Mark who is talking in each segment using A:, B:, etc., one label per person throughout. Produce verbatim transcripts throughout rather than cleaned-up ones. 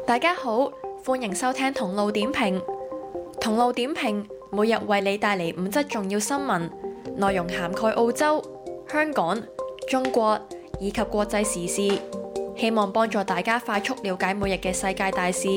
A: 大家好，歡迎收聽同路點評。同路點評每日為你帶嚟五則重要新聞，內容涵蓋澳洲、香港、中國以及國際時事，希望幫助大家快速了解每日嘅世界大事。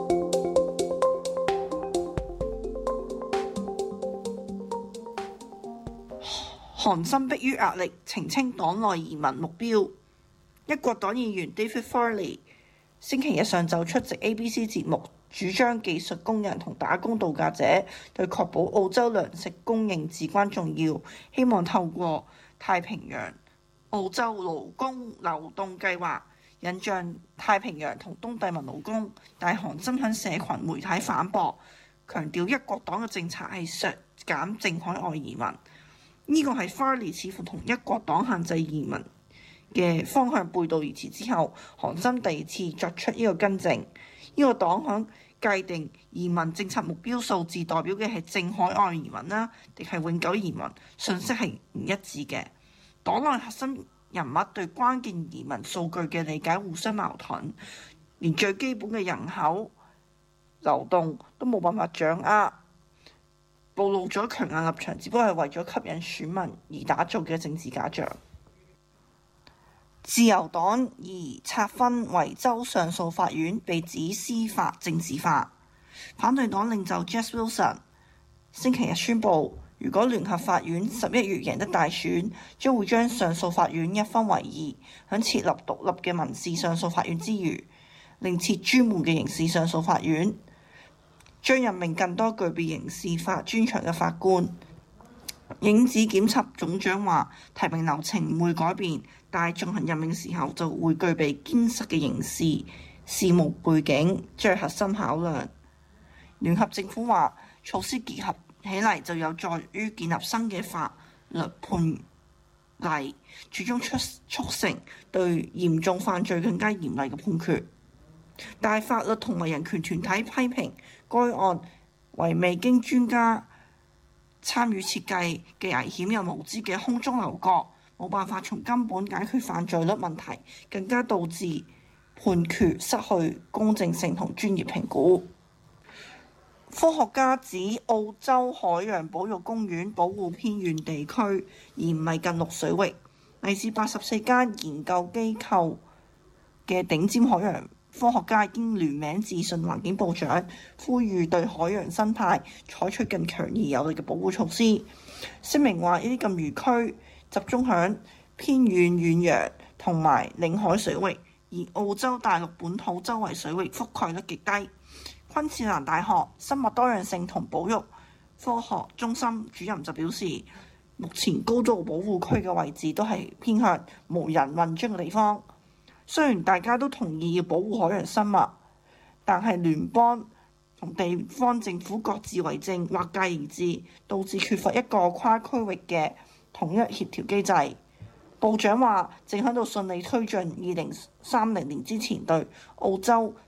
B: 韓森迫於壓力澄清黨內移民目標。一國黨議員 David Farley 星期一上晝出席 A B C 節目，主張技術工人同打工度假者對確保澳洲糧食供應至關重要，希望透過太平洋澳洲勞工流動計劃引進太平洋同東帝汶勞工。但韓森喺社群媒體反駁，強調一國黨嘅政策係削減淨海外移民。呢個係 Farley 似乎同一國黨限制移民嘅方向背道而馳之後，韓森第二次作出呢個更正。呢個黨響界定移民政策目標數字代表嘅係淨海外移民啦，定係永久移民，信息係唔一致嘅。黨內核心人物對關鍵移民數據嘅理解互相矛盾，連最基本嘅人口流動都冇辦法掌握，暴露咗強硬立場，只不過係為咗吸引選民而打造嘅政治假象。自由黨疑拆分維州上訴法院被指司法政治化。反對黨領袖 Jess Wilson 星期日宣布，如果聯合法院十一月贏得大選，將會將上訴法院一分為二，響設立獨立嘅民事上訴法院之餘，另設專門嘅刑事上訴法院，將任命更多具備刑事法專長嘅法官。影子檢察總長話，提名流程唔會改變，但係進行任命時候就會具備堅實嘅刑事事務背景，最核心考量。聯合政府話，措施結合起嚟就有助於建立新嘅法律判例，最終出促成對嚴重犯罪更加嚴厲嘅判決。但係法律同埋人權團體批評該案為未經專家參與設計嘅危險又無知嘅空中樓閣，冇辦法從根本解決犯罪率問題，更加導致判決失去公正性同專業評估。科學家指澳洲海洋保育公園保護偏遠地區，而唔係近陸水域。嚟自八十四間研究機構嘅頂尖海洋科學家已經聯名致信環境部長，呼籲對海洋生態採取更強而有力嘅保護措施。聲明話，呢啲禁漁區集中響偏遠遠洋同埋領海水域，而澳洲大陸本土周圍水域覆蓋率極低。昆士蘭大學生物多樣性同保育科學中心主任就表示，目前高度保護區嘅位置都係偏向無人運將嘅地方。雖然大家都同意要保護海洋生物，但係聯邦同地方政府各自為政，劃界而治，導致缺乏一個跨區域嘅統一協調機制。部長話正喺度順利推進二零三零年之前對澳洲